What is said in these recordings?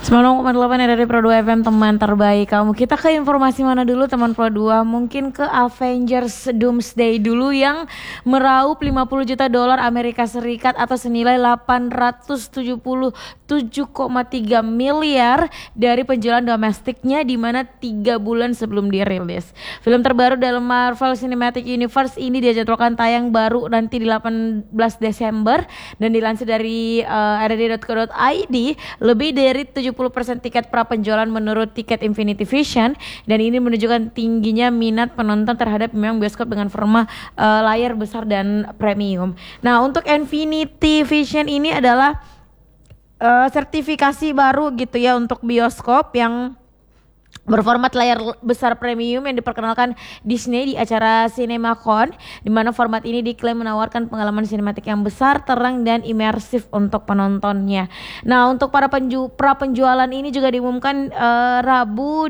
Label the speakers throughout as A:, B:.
A: 96,8 dari Pro 2 FM, teman terbaik kamu. Kita ke informasi mana dulu teman Pro 2? Mungkin ke Avengers Doomsday dulu yang meraup 50 juta dolar Amerika Serikat atau senilai 877,3 miliar dari penjualan domestiknya, di mana 3 bulan sebelum dirilis. Film terbaru dalam Marvel Cinematic Universe ini dijadwalkan tayang baru nanti di 18 Desember dan dilansir dari rd.co.id, lebih dari 70% tiket pra penjualan menurut tiket Infinity Vision, dan ini menunjukkan tingginya minat penonton terhadap memang bioskop dengan format layar besar dan premium. Nah, untuk Infinity Vision ini adalah sertifikasi baru gitu ya untuk bioskop yang berformat layar besar premium yang diperkenalkan Disney di acara CinemaCon, di mana format ini diklaim menawarkan pengalaman sinematik yang besar, terang, dan imersif untuk penontonnya. Nah, untuk para penjualan ini juga diumumkan Rabu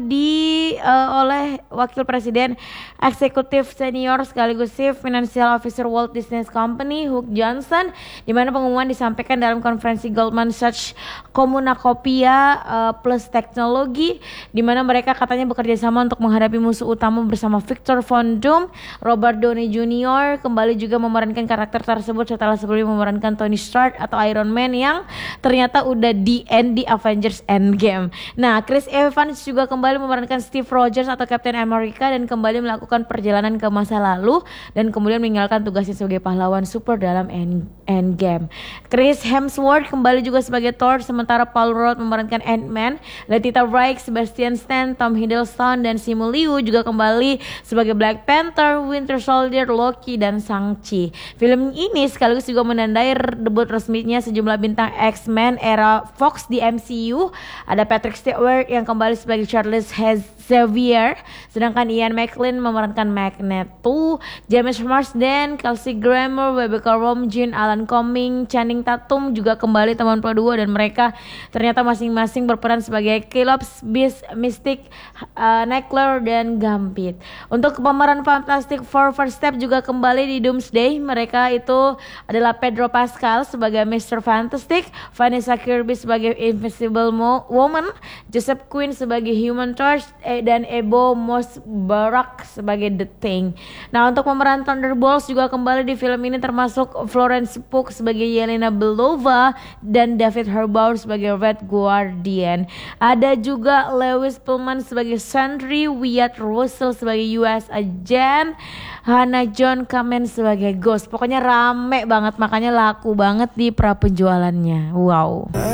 A: oleh Wakil Presiden Eksekutif Senior sekaligus Chief Financial Officer Walt Disney Company, Hugh Johnson, di mana pengumuman disampaikan dalam konferensi Goldman Sachs Communacopia Plus Teknologi, di mana mereka katanya bekerja sama untuk menghadapi musuh utama bersama Victor Von Doom. Robert Downey Jr. kembali juga memerankan karakter tersebut setelah sebelumnya memerankan Tony Stark atau Iron Man yang ternyata udah di Avengers Endgame. Nah, Chris Evans juga kembali memerankan Steve Rogers atau Captain America dan kembali melakukan perjalanan ke masa lalu dan kemudian meninggalkan tugasnya sebagai pahlawan super dalam Endgame. Chris Hemsworth kembali juga sebagai Thor, sementara Paul Rudd memerankan Ant-Man. Letitia Wright, Sebastian Stan, Tom Hiddleston, dan Simu Liu juga kembali sebagai Black Panther, Winter Soldier, Loki, dan Shang-Chi. Film ini sekaligus juga menandai debut resminya sejumlah bintang X-Men era Fox di MCU. Ada Patrick Stewart yang kembali sebagai Charles Xavier, sedangkan Ian McKellen memerankan Magneto. James Marsden, Kelsey Grammer, Rebecca Romijn, Alan Cumming, Channing Tatum juga kembali teman Pro 2, dan mereka ternyata masing-masing berperan sebagai Cyclops, Beast, Mystic, Nightcrawler, dan Gambit. Untuk pemeran Fantastic Four First Step juga kembali di Doomsday. Mereka itu adalah Pedro Pascal sebagai Mr. Fantastic, Vanessa Kirby sebagai Invisible Woman, Joseph Quinn sebagai Human Torch, dan Ebo Mosbarak sebagai The Thing. Nah, untuk pemeran Thunderbolts juga kembali di film ini, termasuk Florence Pugh sebagai Yelena Belova dan David Harbour sebagai Red Guardian. Ada juga Lewis Pullman sebagai Sentry, Wyatt Russell sebagai US Agent, Hannah John Kamen sebagai Ghost. Pokoknya rame banget, makanya laku banget di pra penjualannya. Wow.